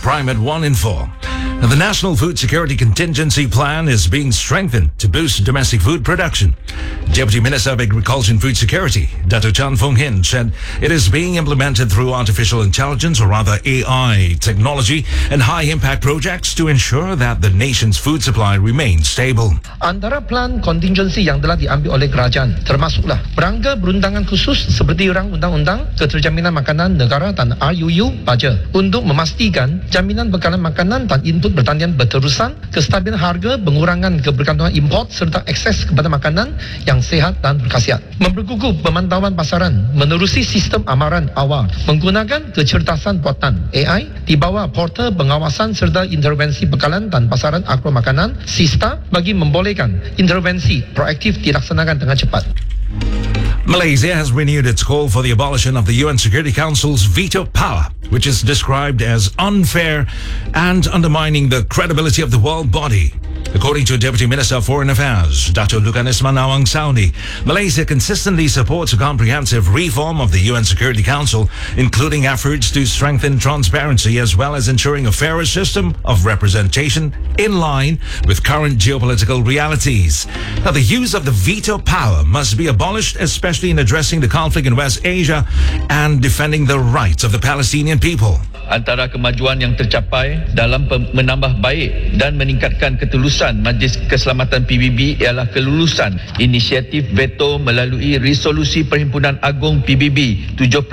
crime at 1 in 4. Now, the National Food Security Contingency Plan is being strengthened to boost domestic food production. Deputy Minister of Agriculture and Food Security, Dato Chan Fong Hin, said it is being implemented through artificial intelligence, or rather AI technology, and high-impact projects to ensure that the nation's food supply remains stable. Antara plan kontingensi yang telah diambil oleh kerajaan termasuklah perangga perundangan khusus seperti Rang Undang-Undang Keterjaminan Makanan Negara dan RUU Baja untuk memastikan jaminan bekalan makanan dan input pertanian berterusan, kestabilan harga, pengurangan kebergantungan import serta akses kepada makanan yang sehat dan berkhasiat. Memperkukuh pemantauan pasaran menerusi sistem amaran awal menggunakan kecerdasan buatan AI di bawah portal pengawasan serta intervensi bekalan dan pasaran agro makanan SISTA bagi membolehkan intervensi proaktif dilaksanakan dengan cepat. Malaysia has renewed its call for the abolition of the UN Security Council's veto power, which is described as unfair and undermining the credibility of the world body. According to Deputy Minister of Foreign Affairs, Dato Lukanisma Nawang Sauni, Malaysia consistently supports a comprehensive reform of the UN Security Council, including efforts to strengthen transparency as well as ensuring a fairer system of representation in line with current geopolitical realities. Now, the use of the veto power must be abolished, especially in addressing the conflict in West Asia and defending the rights of the Palestinian people. Antara kemajuan yang tercapai dalam menambah baik dan meningkatkan ketulusan Majlis Keselamatan PBB ialah kelulusan inisiatif veto melalui resolusi Perhimpunan Agung PBB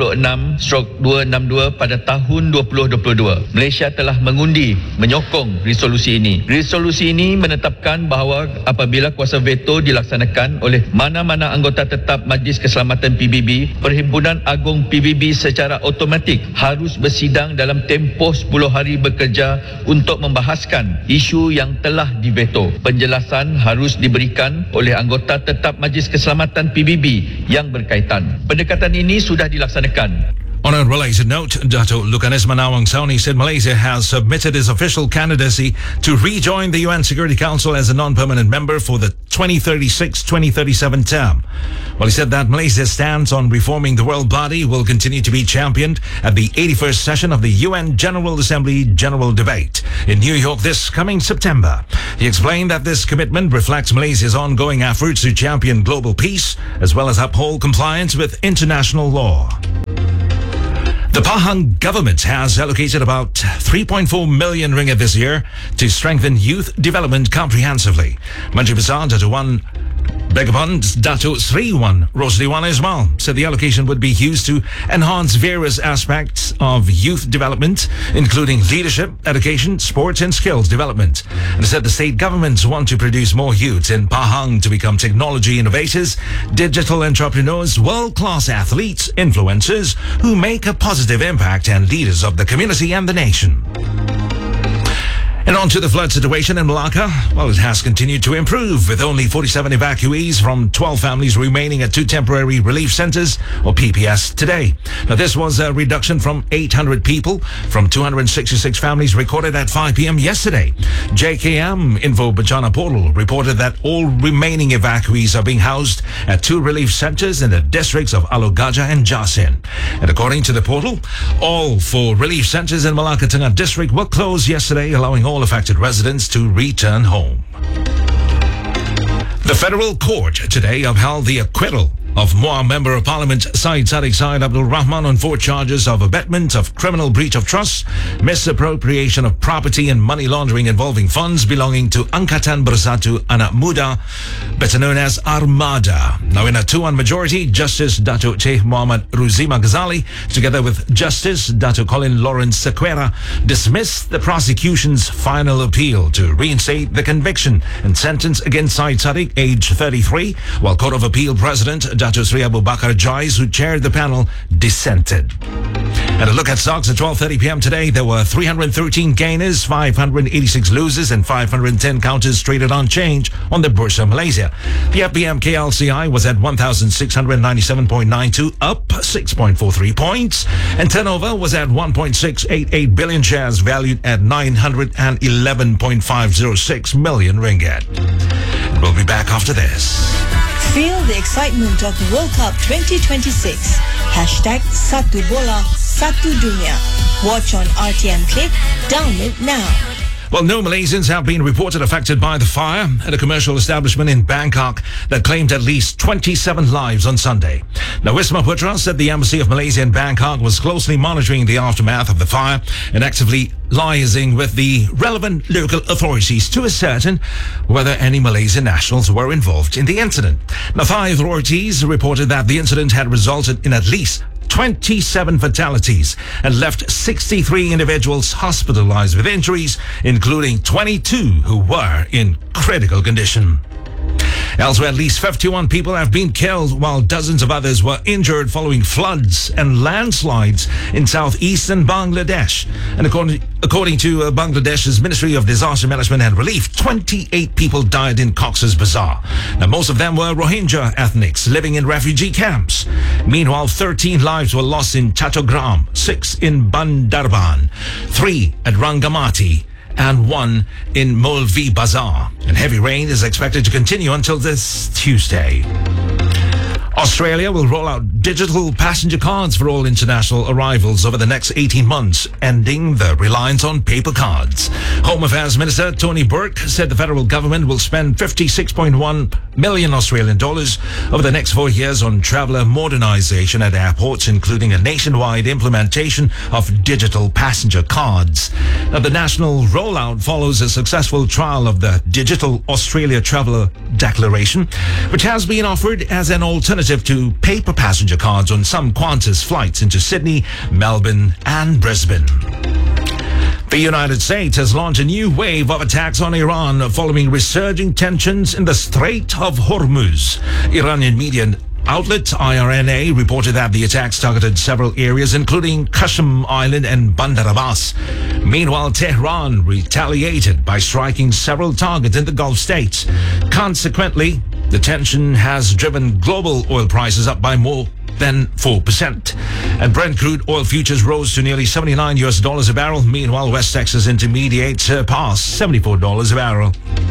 76/262 pada tahun 2022. Malaysia telah mengundi menyokong resolusi ini. Resolusi ini menetapkan bahawa apabila kuasa veto dilaksanakan oleh mana-mana anggota tetap Majlis Keselamatan PBB, Perhimpunan Agung PBB secara automatik harus bersidang dalam tempoh 10 hari bekerja untuk membahaskan isu yang telah diveto. Penjelasan harus diberikan oleh anggota tetap Majlis Keselamatan PBB yang berkaitan. Pendekatan ini sudah dilaksanakan. On a related note, Dato Lukanisma Nawang Sauni said Malaysia has submitted its official candidacy to rejoin the UN Security Council as a non-permanent member for the 2036-2037 term. Well, he said that Malaysia's stance on reforming the world body will continue to be championed at the 81st session of the UN General Assembly General Debate in New York this coming September. He explained that this commitment reflects Malaysia's ongoing efforts to champion global peace as well as uphold compliance with international law. The Pahang government has allocated about 3.4 million ringgit this year to strengthen youth development comprehensively. Menteri Besar Dato Sri Wan Rosliwan Ismail said the allocation would be used to enhance various aspects of youth development, including leadership, education, sports and skills development. And he said the state governments want to produce more youths in Pahang to become technology innovators, digital entrepreneurs, world-class athletes, influencers who make a positive impact and leaders of the community and the nation. And on to the flood situation in Malacca. Well, it has continued to improve, with only 47 evacuees from 12 families remaining at 2 temporary relief centers, or PPS, today. Now, this was a reduction from 800 people from 266 families recorded at 5 p.m. yesterday. JKM Info Bencana Portal reported that all remaining evacuees are being housed at 2 relief centers in the districts of Alor Gajah and Jasin. And according to the portal, all 4 relief centers in Malacca Tengah district were closed yesterday, allowing all affected residents to return home. The federal court today upheld the acquittal of Muar Member of Parliament Syed Saddiq Syed Abdul Rahman on 4 charges of abetment of criminal breach of trust, misappropriation of property and money laundering involving funds belonging to Angkatan Bersatu Anak Muda, better known as Armada. Now, in a 2-1 majority, Justice Dato Sheikh Muhammad Ruzima Ghazali, together with Justice Dato Colin Lawrence Sequeira, dismissed the prosecution's final appeal to reinstate the conviction and sentence against Syed Saddiq, age 33, while Court of Appeal President Dato Sri Abu Bakar Jais, who chaired the panel, dissented. And a look at stocks at 12:30 p.m. today. There were 313 gainers, 586 losers, and 510 counters traded on change on the Bursa Malaysia. The FBM KLCI was at 1,697.92, up 6.43 points, and turnover was at 1.688 billion shares, valued at 911.506 million ringgit. We'll be back after this. Feel the excitement of the World Cup 2026. #1bola, 1 dunia. Watch on RTM Click. Download now. Well, no Malaysians have been reported affected by the fire at a commercial establishment in Bangkok that claimed at least 27 lives on Sunday. Now, Wisma Putra said the Embassy of Malaysia in Bangkok was closely monitoring the aftermath of the fire and actively liaising with the relevant local authorities to ascertain whether any Malaysian nationals were involved in the incident. Now, Thai authorities reported that the incident had resulted in at least 27 fatalities and left 63 individuals hospitalized with injuries, including 22 who were in critical condition. Elsewhere, at least 51 people have been killed while dozens of others were injured following floods and landslides in southeastern Bangladesh. And according to Bangladesh's Ministry of Disaster Management and Relief, 28 people died in Cox's Bazar. Now, most of them were Rohingya ethnics living in refugee camps. Meanwhile, 13 lives were lost in Chattogram, 6 in Bandarban, 3 at Rangamati, and 1 in Molvi Bazar. And heavy rain is expected to continue until this Tuesday. Australia will roll out digital passenger cards for all international arrivals over the next 18 months, ending the reliance on paper cards. Home Affairs Minister Tony Burke said the federal government will spend 56.1 million Australian dollars over the next 4 years on traveller modernisation at airports, including a nationwide implementation of digital passenger cards. Now, the national rollout follows a successful trial of the Digital Australia Traveller Declaration, which has been offered as an alternative to paper passenger cards on some Qantas flights into Sydney, Melbourne and Brisbane. The United States has launched a new wave of attacks on Iran following resurging tensions in the Strait of Hormuz. Iranian media outlet IRNA reported that the attacks targeted several areas, including Qasem Island and Bandar Abbas. Meanwhile, Tehran retaliated by striking several targets in the Gulf states. Consequently, the tension has driven global oil prices up by more than 4%. And Brent crude oil futures rose to nearly $79 a barrel. Meanwhile, West Texas Intermediate surpassed $74 a barrel.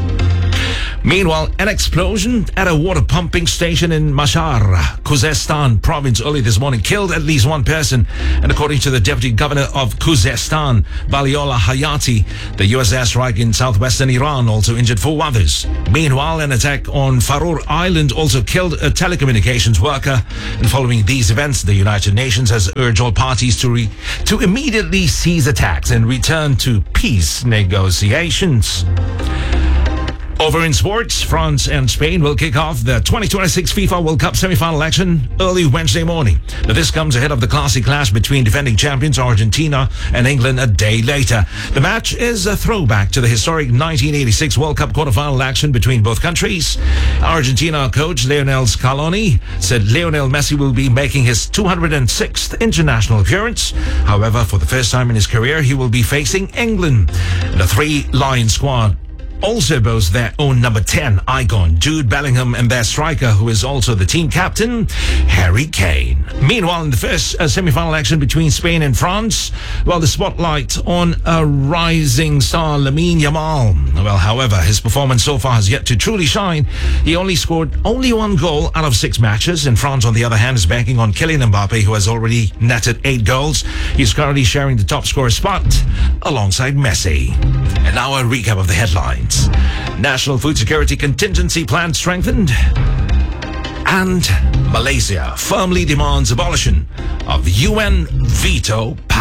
Meanwhile, an explosion at a water pumping station in Mashhad, Khuzestan province early this morning killed at least one person. And according to the Deputy Governor of Khuzestan, Baliola Hayati, the US airstrike in southwestern Iran also injured 4 others. Meanwhile, an attack on Faroe Island also killed a telecommunications worker. And following these events, the United Nations has urged all parties to immediately cease attacks and return to peace negotiations. Over in sports, France and Spain will kick off the 2026 FIFA World Cup semi-final action early Wednesday morning. Now, this comes ahead of the classic clash between defending champions Argentina and England a day later. The match is a throwback to the historic 1986 World Cup quarterfinal action between both countries. Argentina coach Lionel Scaloni said Lionel Messi will be making his 206th international appearance. However, for the first time in his career, he will be facing England. The Three Lion squad also boasts their own number 10 icon, Jude Bellingham, and their striker, who is also the team captain, Harry Kane. Meanwhile, in the first semi-final action between Spain and France, the spotlight on a rising star, Lamine Yamal. Well, however, his performance so far has yet to truly shine. He only scored 1 goal out of 6 matches, and France, on the other hand, is banking on Kylian Mbappe, who has already netted 8 goals. He's currently sharing the top scorer spot alongside Messi. And now a recap of the headlines. National Food Security Contingency Plan strengthened. And Malaysia firmly demands abolition of UN veto power.